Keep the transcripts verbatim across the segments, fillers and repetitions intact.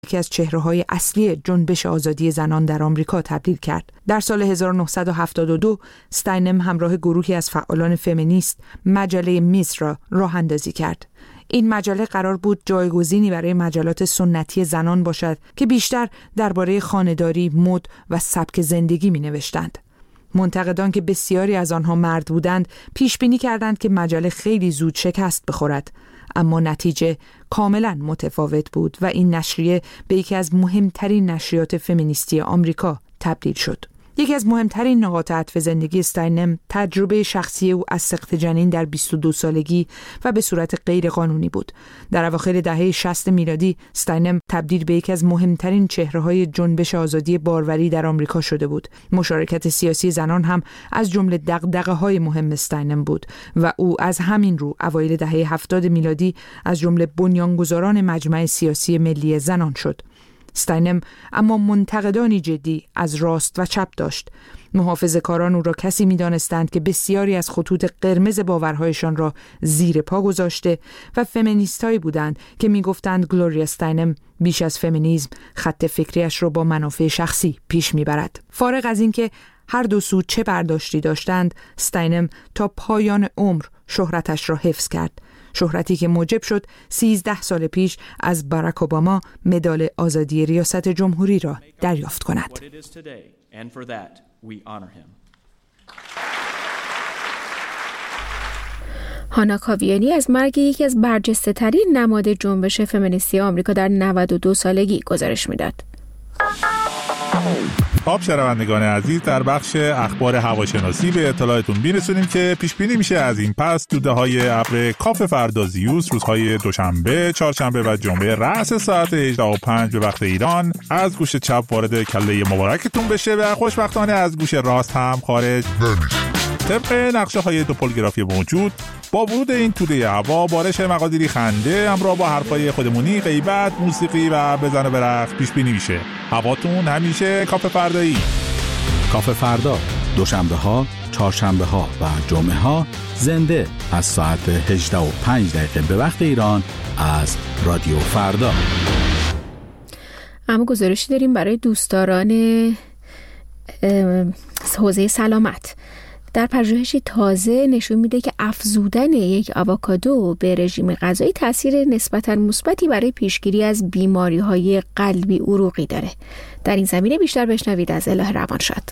یکی از چهره‌های اصلی جنبش آزادی زنان در آمریکا تبدیل کرد. در سال هزار و نهصد و هفتاد و دو استاینم همراه گروهی از فعالان فمینیست مجله میز را راه اندازی کرد. این مجله قرار بود جایگزینی برای مجلات سنتی زنان باشد که بیشتر درباره خانه‌داری، مد و سبک زندگی می‌نوشتند. منتقدان که بسیاری از آنها مرد بودند پیش بینی کردند که مجله خیلی زود شکست بخورد، اما نتیجه کاملا متفاوت بود و این نشریه به یکی از مهمترین نشریات فمینیستی آمریکا تبدیل شد. یکی از مهمترین نقاط عطف زندگی استاینم تجربه شخصی او از سقط جنین در بیست و دو سالگی و به صورت غیر قانونی بود. در اواخر دهه شصت میلادی استاینم تبدیل به یکی از مهمترین چهره‌های جنبش آزادی باروری در آمریکا شده بود. مشارکت سیاسی زنان هم از جمله دغدغه‌های مهم استاینم بود و او از همین رو اوایل دهه هفتاد میلادی از جمله بنیانگذاران مجمع سیاسی ملی زنان شد. استاینم اما منتقدانی جدی از راست و چپ داشت. محافظه‌کاران او را کسی می‌دانستند که بسیاری از خطوط قرمز باورهایشان را زیر پا گذاشته و فمینیستایی بودند که می‌گفتند گلوریا استاینم بیش از فمینیسم خط فکریش را با منافع شخصی پیش می‌برد. فارغ از اینکه هر دو سو چه برداشتی داشتند، استاینم تا پایان عمر شهرتش را حفظ کرد. شهرتی که موجب شد سیزده سال پیش از باراک اوباما مدال آزادی ریاست جمهوری را دریافت کند. هانا کاویانی از مرگ یکی از برجسته ترین نماد جنبش فمینیستی آمریکا در نود و دو سالگی گزارش میداد. خب شنوندگان عزیز، در بخش اخبار هواشناسی به اطلاعتون میرسونیم که پیش بینی میشه از این پس توده‌های ابر کاف فردا زیوس روزهای دوشنبه، چهارشنبه و جمعه رأس ساعت هجده و پنج به وقت ایران از گوش چپ وارد کله مبارکتون بشه و خوشبختانه از گوش راست هم خارج نمیشه. طبق نقشه های توپولوگرافی موجود، با ورود این توده هوا بارش مقادیری خنده همراه با حرفای خودمونی، غیبت، موسیقی و بزن و برقص پیش بینی میشه. هواتون همیشه کاف فردایی. کاف فردا دوشنبه ها، چهارشنبه ها و جمعه ها زنده از ساعت هجده و پنج دقیقه به وقت ایران از رادیو فردا. اما گزارشی داریم برای دوستداران حوزه سلامت. در پژوهشی تازه نشون میده که افزودن یک آووکادو به رژیم غذایی تاثیر نسبتاً مثبتی برای پیشگیری از بیماری‌های قلبی عروقی داره. در این زمینه بیشتر بشنوید از الهه روانشاد.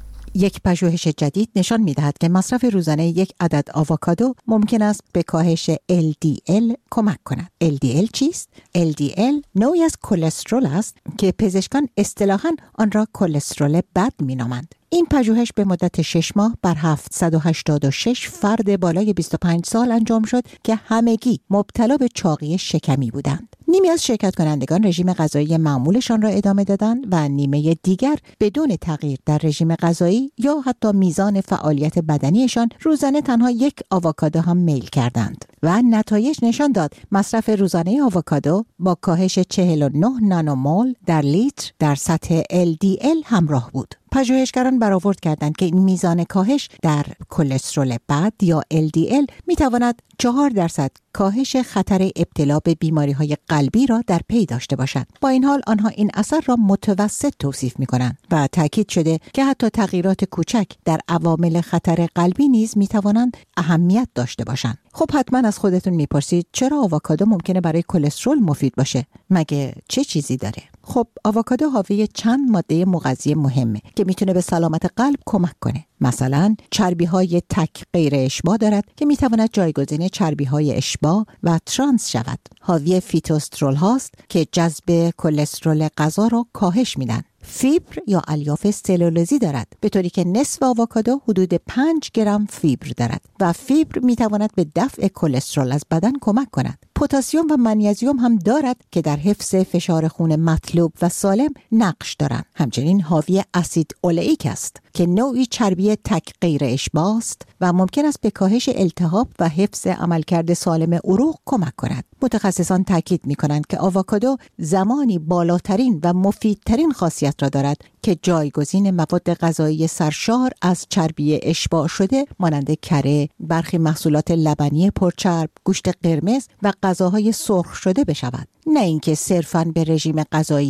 یک پژوهش جدید نشان می‌دهد که مصرف روزانه یک عدد آووکادو ممکن است به کاهش ال دی ال کمک کند. ال دی ال چیست؟ ال دی ال نوعی از کلسترول است که پزشکان اصطلاحاً آن را کلسترول بد می‌نامند. این پژوهش به مدت شش ماه بر هفتصد و هشتاد و شش فرد بالای بیست و پنج سال انجام شد که همگی مبتلا به چاقی شکمی بودند. نیمی از شرکت کنندگان رژیم غذایی معمولشان را ادامه دادند و نیمه دیگر بدون تغییر در رژیم غذایی یا حتی میزان فعالیت بدنیشان روزانه تنها یک آووکادو هم میل کردند و نتایج نشان داد مصرف روزانه آووکادو با کاهش چهل و نه نانومول در لیتر در سطح ال دی ال همراه بود. پژوهشگران برآورد کردند که این میزان کاهش در کلسترول بد یا ال دی ال میتواند چهار درصد کاهش خطر ابتلا به بیماری‌های قلبی را در پی داشته باشد. با این حال آنها این اثر را متوسط توصیف می‌کنند و تاکید شده که حتی تغییرات کوچک در عوامل خطر قلبی نیز میتوانند اهمیت داشته باشند. خب حتما از خودتون میپرسید چرا آووکادو ممکنه برای کلسترول مفید باشه؟ مگه چه چیزی داره؟ خب آووکادو حاوی چند ماده مغذی مهمه که میتونه به سلامت قلب کمک کنه. مثلا چربی‌های تک غیر اشباع دارد که میتواند جایگزین چربی‌های اشباع و ترانس شود. حاوی فیتوسترول هاست که جذب کلسترول غذا را کاهش میدن. فیبر یا الیاف سلولوزی دارد، به طوری که نصف آووکادو حدود پنج گرم فیبر دارد و فیبر میتواند به دفع کلسترول از بدن کمک کند. پتاسیم و منیزیم هم دارد که در حفظ فشار خون مطلوب و سالم نقش دارند. همچنین حاوی اسید اولئیک است که نوعی چربی تک غیر اشباع است و ممکن است به کاهش التهاب و حفظ عملکرد سالم عروق کمک کند. متخصصان تاکید می‌کنند که آووکادو زمانی بالاترین و مفیدترین خاصیت را دارد که جایگزین مواد غذایی سرشار از چربی اشباع شده مانند کره، برخی محصولات لبنی پرچرب، گوشت قرمز و غذاهای سرخ شده بشود، نه اینکه صرفاً به رژیم غذایی